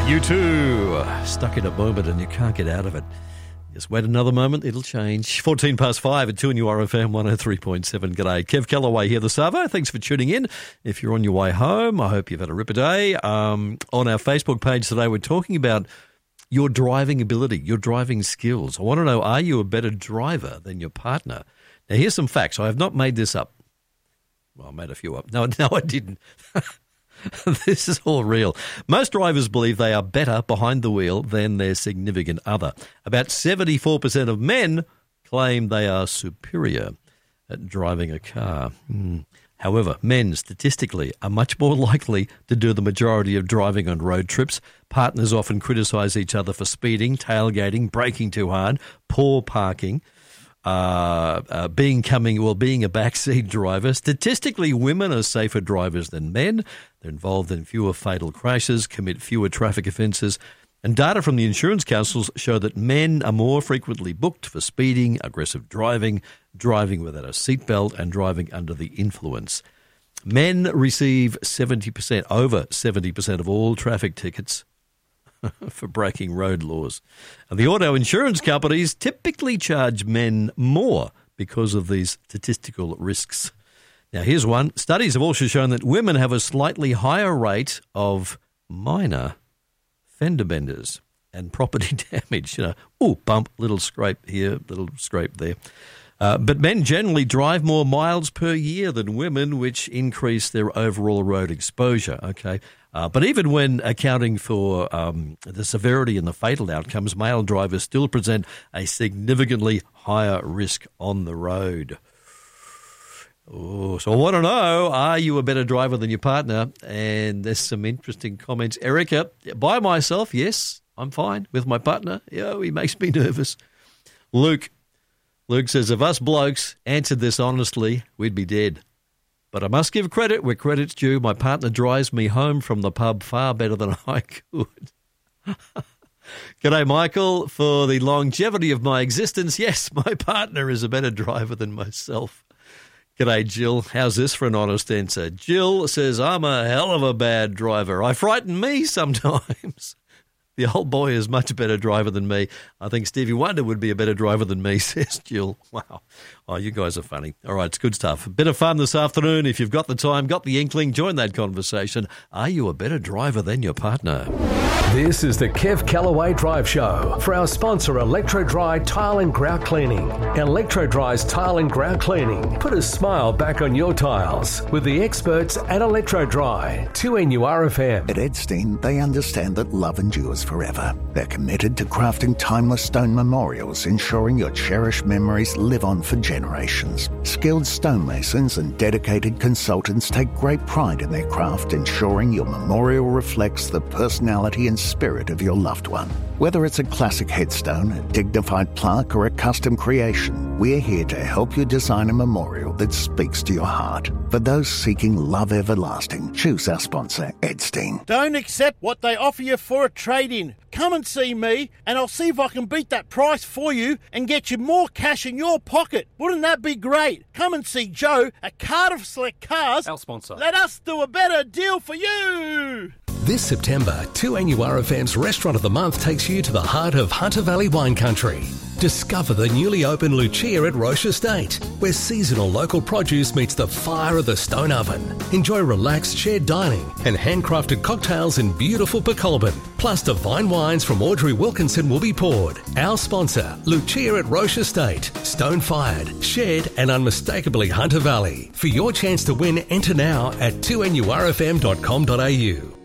You too, stuck in a moment and you can't get out of it. Just wait another moment, it'll change. 5 at 2 and you are FM 103.7. G'day, Kev Callaway here, the Savo. Thanks for tuning in. If you're on your way home, I hope you've had a ripper day. On our Facebook page today, we're talking about your driving ability, your driving skills. I want to know, are you a better driver than your partner? Now, here's some facts. I have not made this up. Well, I made a few up. No, I didn't. This is all real. Most drivers believe they are better behind the wheel than their significant other. About 74% of men claim they are superior at driving a car. However, men statistically are much more likely to do the majority of driving on road trips. Partners often criticise each other for speeding, tailgating, braking too hard, poor parking. Being a backseat driver. Statistically, women are safer drivers than men. They're involved in fewer fatal crashes, commit fewer traffic offences, and data from the insurance councils show that men are more frequently booked for speeding, aggressive driving, driving without a seatbelt, and driving under the influence. Men receive over 70% of all traffic tickets for breaking road laws. And the auto insurance companies typically charge men more because of these statistical risks. Now, here's one. Studies have also shown that women have a slightly higher rate of minor fender benders and property damage. Bump, little scrape here, little scrape there. But men generally drive more miles per year than women, which increase their overall road exposure. Okay. But even when accounting for the severity and the fatal outcomes, male drivers still present a significantly higher risk on the road. So I want to know, are you a better driver than your partner? And there's some interesting comments. Erica, by myself, yes, I'm fine. With my partner, he makes me nervous. Luke says, if us blokes answered this honestly, we'd be dead. But I must give credit where credit's due. My partner drives me home from the pub far better than I could. G'day, Michael. For the longevity of my existence, yes, my partner is a better driver than myself. G'day, Jill. How's this for an honest answer? Jill says, I'm a hell of a bad driver. I frighten me sometimes. The old boy is much better driver than me. I think Stevie Wonder would be a better driver than me, says Jill. Wow. Oh, you guys are funny. All right, it's good stuff. A bit of fun this afternoon. If you've got the time, got the inkling, join that conversation. Are you a better driver than your partner? This is the Kev Callaway Drive Show for our sponsor, Electro-Dry Tile and Grout Cleaning. Electro-Dry's Tile and Grout Cleaning. Put a smile back on your tiles with the experts at Electro-Dry. 2NURFM. At Edstein, they understand that love endures forever. They're committed to crafting timeless stone memorials, ensuring your cherished memories live on for generations. Skilled stonemasons and dedicated consultants take great pride in their craft, ensuring your memorial reflects the personality and spirit of your loved one. Whether it's a classic headstone, a dignified plaque, or a custom creation, we're here to help you design a memorial that speaks to your heart. For those seeking love everlasting, choose our sponsor, Edstein. Don't accept what they offer you for a trade-in. Come and see me, and I'll see if I can beat that price for you and get you more cash in your pocket. Wouldn't that be great? Come and see Joe at Cardiff Select Cars. Our sponsor. Let us do a better deal for you. This September, 2NURFM's Restaurant of the Month takes you to the heart of Hunter Valley wine country. Discover the newly opened Lucia at Roche Estate, where seasonal local produce meets the fire of the stone oven. Enjoy relaxed shared dining and handcrafted cocktails in beautiful Pecolbin. Plus divine wines from Audrey Wilkinson will be poured. Our sponsor, Lucia at Roche Estate. Stone-fired, shared and unmistakably Hunter Valley. For your chance to win, enter now at 2NURFM.com.au.